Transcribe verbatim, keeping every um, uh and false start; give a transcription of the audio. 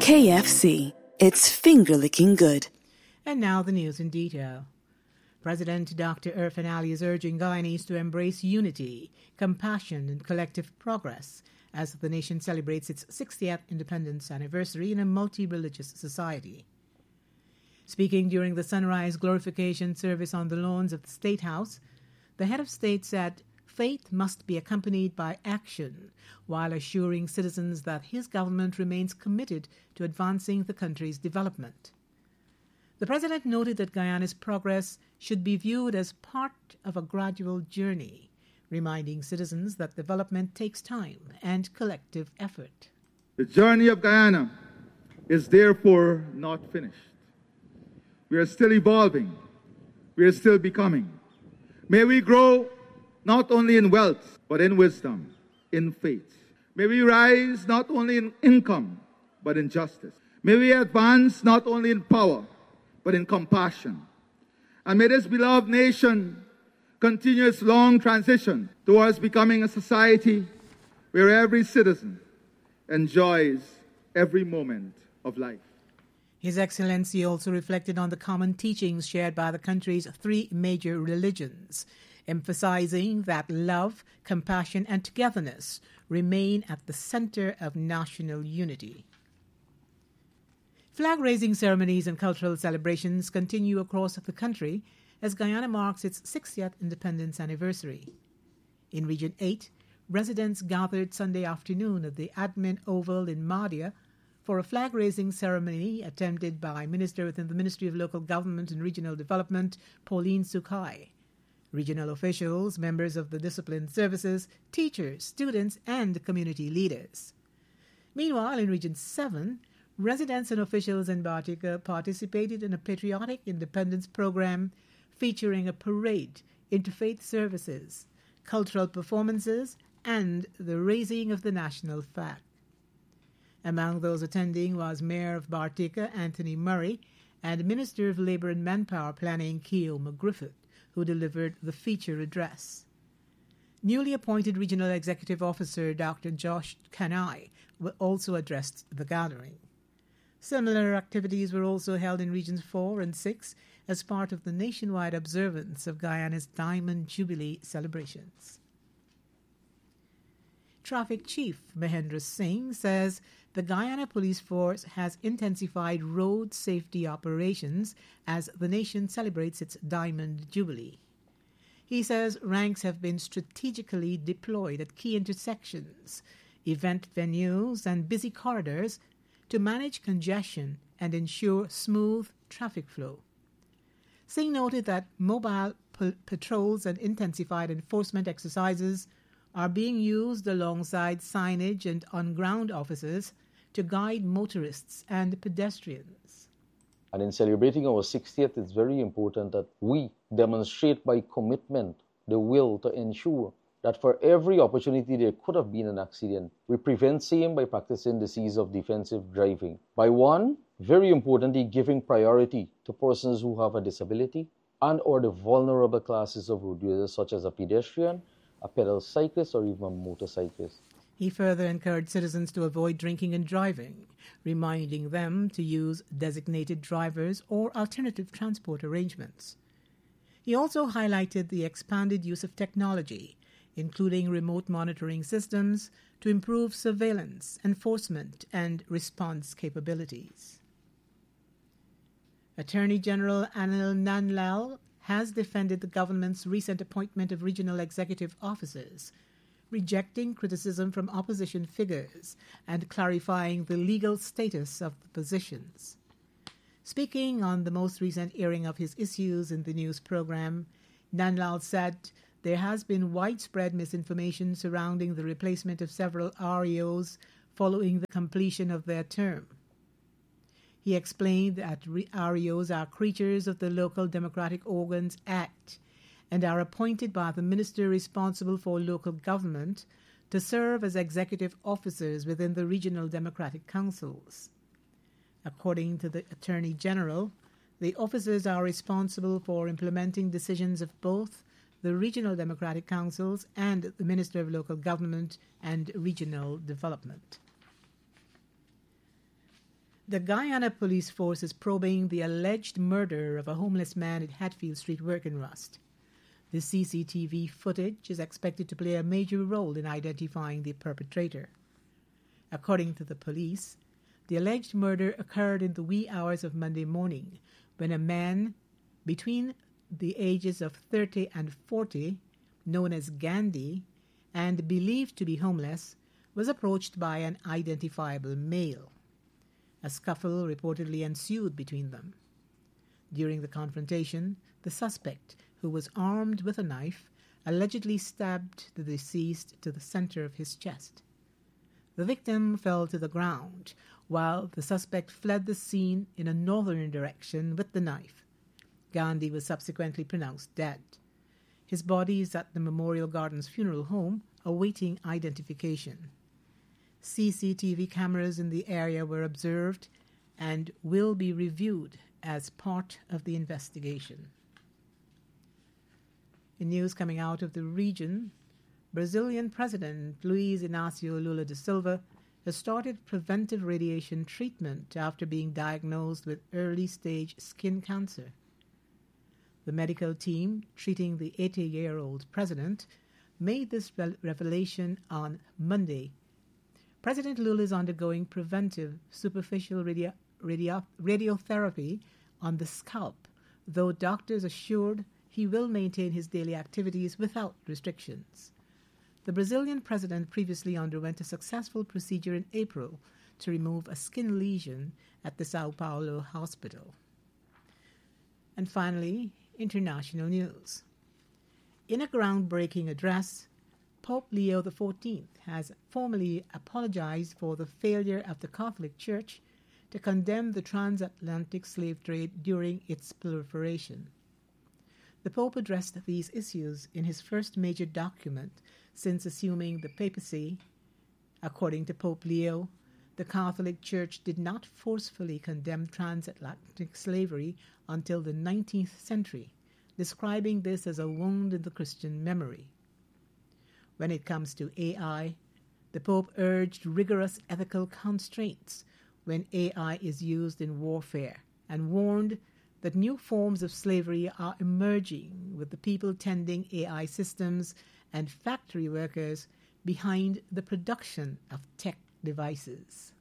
K F C. It's finger-licking good. And now the news in detail. President Doctor Irfaan Ali is urging Guyanese to embrace unity, compassion, and collective progress as the nation celebrates its sixtieth independence anniversary in a multi-religious society. Speaking during the sunrise glorification service on the lawns of the State House, the head of state said faith must be accompanied by action, while assuring citizens that his government remains committed to advancing the country's development. The president noted that Guyana's progress should be viewed as part of a gradual journey, reminding citizens that development takes time and collective effort. The journey of Guyana is therefore not finished. We are still evolving. We are still becoming. May we grow not only in wealth, but in wisdom, in faith. May we rise not only in income, but in justice. May we advance not only in power, but in compassion. And may this beloved nation continue its long transition towards becoming a society where every citizen enjoys every moment of life. His Excellency also reflected on the common teachings shared by the country's three major religions, emphasizing that love, compassion, and togetherness remain at the center of national unity. Flag-raising ceremonies and cultural celebrations continue across the country as Guyana marks its sixtieth independence anniversary. In Region eight, residents gathered Sunday afternoon at the Admin Oval in Mahdia for a flag-raising ceremony attended by Minister within the Ministry of Local Government and Regional Development, Pauline Sukai. Regional officials, members of the disciplined services, teachers, students, and community leaders. Meanwhile, in Region seven, residents and officials in Bartica participated in a patriotic independence program featuring a parade, interfaith services, cultural performances, and the raising of the national flag. Among those attending was Mayor of Bartica, Anthony Murray, and Minister of Labour and Manpower Planning, Keoma Griffith, who delivered the feature address. Newly appointed Regional Executive Officer Doctor Josh Kanai also addressed the gathering. Similar activities were also held in Regions four and six as part of the nationwide observance of Guyana's Diamond Jubilee celebrations. Traffic Chief Mahendra Singh says the Guyana Police Force has intensified road safety operations as the nation celebrates its Diamond Jubilee. He says ranks have been strategically deployed at key intersections, event venues, and busy corridors to manage congestion and ensure smooth traffic flow. Singh noted that mobile p- patrols and intensified enforcement exercises are being used alongside signage and on-ground officers to guide motorists and pedestrians. And in celebrating our sixtieth, it's very important that we demonstrate by commitment the will to ensure that for every opportunity there could have been an accident, we prevent same by practicing the C's of defensive driving. By one, very importantly, giving priority to persons who have a disability and or the vulnerable classes of road users such as a pedestrian, a pedal cyclist, or even a motorcyclist. He further encouraged citizens to avoid drinking and driving, reminding them to use designated drivers or alternative transport arrangements. He also highlighted the expanded use of technology, including remote monitoring systems, to improve surveillance, enforcement, and response capabilities. Attorney General Anil Nandlall has defended the government's recent appointment of regional executive officers, rejecting criticism from opposition figures and clarifying the legal status of the positions. Speaking on the most recent airing of his issues in the news program, Nandlall said there has been widespread misinformation surrounding the replacement of several R E Os following the completion of their term. He explained that R E Os are creatures of the Local Democratic Organs Act and are appointed by the minister responsible for local government to serve as executive officers within the regional democratic councils. According to the Attorney General, the officers are responsible for implementing decisions of both the regional democratic councils and the Minister of Local Government and Regional Development. The Guyana police force is probing the alleged murder of a homeless man at Hatfield Street, Working-Rust. The C C T V footage is expected to play a major role in identifying the perpetrator. According to the police, the alleged murder occurred in the wee hours of Monday morning when a man between the ages of thirty and forty, known as Gandhi, and believed to be homeless, was approached by an identifiable male. A scuffle reportedly ensued between them. During the confrontation, the suspect, who was armed with a knife, allegedly stabbed the deceased to the center of his chest. The victim fell to the ground, while the suspect fled the scene in a northern direction with the knife. Gandhi was subsequently pronounced dead. His body is at the Memorial Gardens Funeral Home, awaiting identification. C C T V cameras in the area were observed and will be reviewed as part of the investigation. In news coming out of the region, Brazilian President Luiz Inácio Lula da Silva has started preventive radiation treatment after being diagnosed with early-stage skin cancer. The medical team treating the eighty-year-old president made this re- revelation on Monday. President Lula is undergoing preventive superficial radio, radio, radiotherapy on the scalp, though doctors assured he will maintain his daily activities without restrictions. The Brazilian president previously underwent a successful procedure in April to remove a skin lesion at the Sao Paulo hospital. And finally, international news. In a groundbreaking address, Pope Leo the fourteenth has formally apologized for the failure of the Catholic Church to condemn the transatlantic slave trade during its proliferation. The Pope addressed these issues in his first major document since assuming the papacy. According to Pope Leo, the Catholic Church did not forcefully condemn transatlantic slavery until the nineteenth century, describing this as a wound in the Christian memory. When it comes to A I, the Pope urged rigorous ethical constraints when A I is used in warfare and warned that new forms of slavery are emerging, with the people tending A I systems and factory workers behind the production of tech devices.